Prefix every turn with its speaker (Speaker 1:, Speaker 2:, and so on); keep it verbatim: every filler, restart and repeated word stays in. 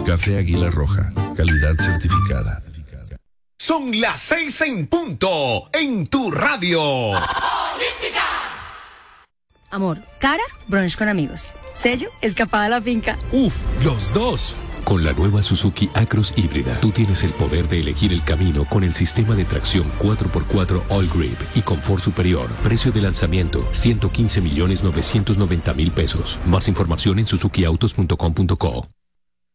Speaker 1: Café Águila Roja, calidad certificada.
Speaker 2: Son las seis en punto en tu radio.
Speaker 3: Olímpica. Amor, cara, brunch con amigos. Sello, escapada a la finca.
Speaker 4: Uf, los dos. Con la nueva Suzuki Acros híbrida, tú tienes el poder de elegir el camino con el sistema de tracción cuatro por cuatro All Grip y confort superior. Precio de lanzamiento, ciento quince millones novecientos noventa mil pesos. Más información en suzuki autos punto com punto co.